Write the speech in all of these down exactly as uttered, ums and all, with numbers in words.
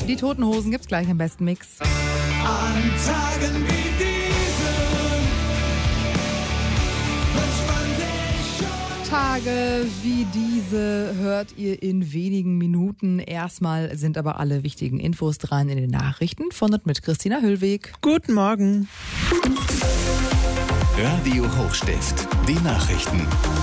Die Toten Hosen gibt's gleich im besten Mix. An Tagen wie diesen wünscht man sich schon. Tage wie diese hört ihr in wenigen Minuten. Erstmal sind aber alle wichtigen Infos dran in den Nachrichten von und mit Christina Hüllweg. Guten Morgen. Radio Hochstift, die Nachrichten.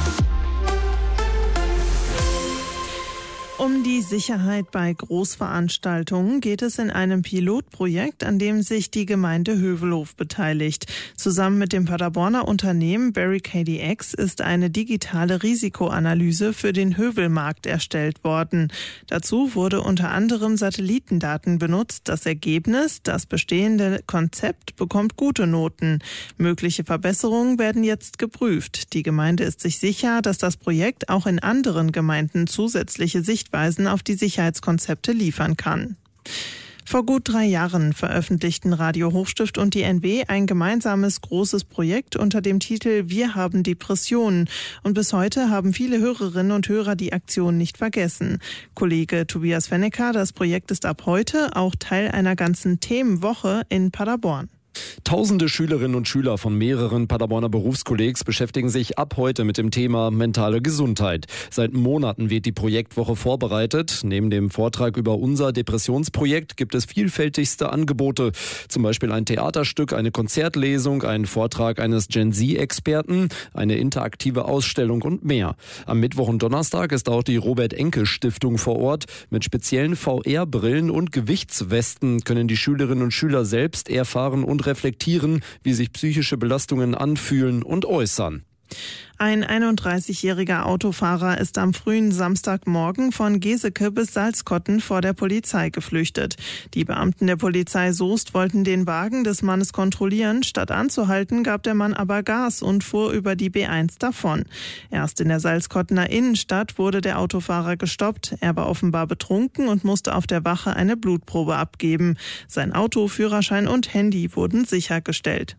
Um die Sicherheit bei Großveranstaltungen geht es in einem Pilotprojekt, an dem sich die Gemeinde Hövelhof beteiligt. Zusammen mit dem Paderborner Unternehmen Barricade X ist eine digitale Risikoanalyse für den Hövelmarkt erstellt worden. Dazu wurde unter anderem Satellitendaten benutzt. Das Ergebnis, das bestehende Konzept bekommt gute Noten. Mögliche Verbesserungen werden jetzt geprüft. Die Gemeinde ist sich sicher, dass das Projekt auch in anderen Gemeinden zusätzliche Sichtweisen auf die Sicherheitskonzepte liefern kann. Vor gut drei Jahren veröffentlichten Radio Hochstift und die N W ein gemeinsames großes Projekt unter dem Titel Wir haben Depressionen. Und bis heute haben viele Hörerinnen und Hörer die Aktion nicht vergessen. Kollege Tobias Fennecker, das Projekt ist ab heute auch Teil einer ganzen Themenwoche in Paderborn. Tausende Schülerinnen und Schüler von mehreren Paderborner Berufskollegs beschäftigen sich ab heute mit dem Thema mentale Gesundheit. Seit Monaten wird die Projektwoche vorbereitet. Neben dem Vortrag über unser Depressionsprojekt gibt es vielfältigste Angebote. Zum Beispiel ein Theaterstück, eine Konzertlesung, einen Vortrag eines Gen-Z-Experten, eine interaktive Ausstellung und mehr. Am Mittwoch und Donnerstag ist auch die Robert-Enke-Stiftung vor Ort. Mit speziellen V R-Brillen und Gewichtswesten können die Schülerinnen und Schüler selbst erfahren und reflektieren, wie sich psychische Belastungen anfühlen und äußern. Ein einunddreißigjähriger Autofahrer ist am frühen Samstagmorgen von Geseke bis Salzkotten vor der Polizei geflüchtet. Die Beamten der Polizei Soest wollten den Wagen des Mannes kontrollieren. Statt anzuhalten, gab der Mann aber Gas und fuhr über die B eins davon. Erst in der Salzkottener Innenstadt wurde der Autofahrer gestoppt. Er war offenbar betrunken und musste auf der Wache eine Blutprobe abgeben. Sein Auto, Führerschein und Handy wurden sichergestellt.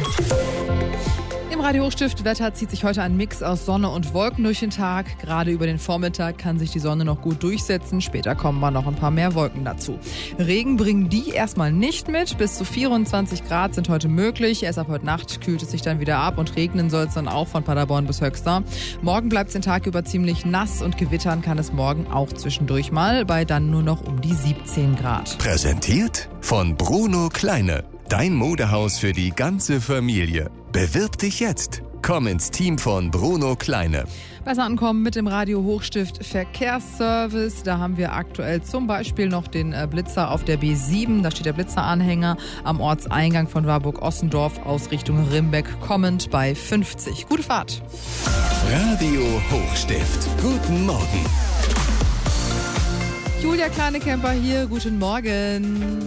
Im Radio Hochstift Wetter zieht sich heute ein Mix aus Sonne und Wolken durch den Tag. Gerade über den Vormittag kann sich die Sonne noch gut durchsetzen. Später kommen mal noch ein paar mehr Wolken dazu. Regen bringen die erstmal nicht mit. Bis zu vierundzwanzig Grad sind heute möglich. Erst ab heute Nacht kühlt es sich dann wieder ab und regnen soll es dann auch von Paderborn bis Höxter. Morgen bleibt es den Tag über ziemlich nass und gewittern kann es morgen auch zwischendurch mal, bei dann nur noch um die siebzehn Grad. Präsentiert von Bruno Kleine. Dein Modehaus für die ganze Familie. Bewirb dich jetzt. Komm ins Team von Bruno Kleine. Besser ankommen mit dem Radio Hochstift Verkehrsservice. Da haben wir aktuell zum Beispiel noch den Blitzer auf der B sieben. Da steht der Blitzeranhänger am Ortseingang von Warburg-Ossendorf aus Richtung Rimbeck kommend bei fünfzig. Gute Fahrt. Radio Hochstift. Guten Morgen. Julia Kleinekemper hier. Guten Morgen.